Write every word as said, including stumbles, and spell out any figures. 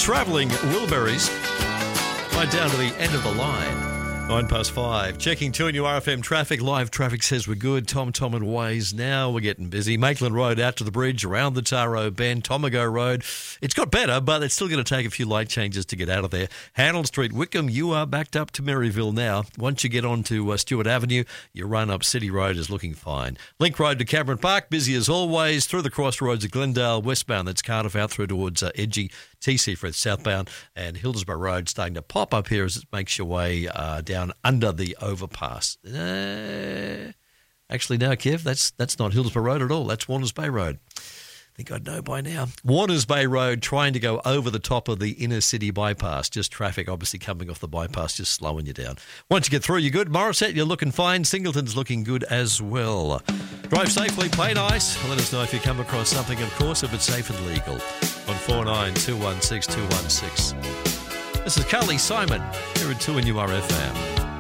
travelling Wilburys. Right down to the end of the line. Nine past five. Checking two N U R F M traffic. Live traffic says we're good. Tom, Tom and Ways now. We're getting busy. Maitland Road out to the bridge, around the Taro Bend, Tomago Road. It's got better, but it's still going to take a few light changes to get out of there. Handel Street, Wickham, you are backed up to Maryville now. Once you get on to uh, Stewart Avenue, your run up City Road is looking fine. Link Road to Cameron Park, busy as always. Through the crossroads of Glendale, westbound, that's Cardiff out through towards uh, Edgy. T C for southbound, and Hildesborough Road starting to pop up here as it makes your way uh, down under the overpass. Uh, actually, no, Kev, that's that's not Hildesborough Road at all. That's Warners Bay Road. I think I'd know by now. Warners Bay Road trying to go over the top of the inner city bypass. Just traffic obviously coming off the bypass, just slowing you down. Once you get through, you're good. Morisset, you're looking fine. Singleton's looking good as well. Drive safely, play nice. Let us know if you come across something, of course, if it's safe and legal. On four nine two one six two one six. This is Carly Simon here at two N U R F M.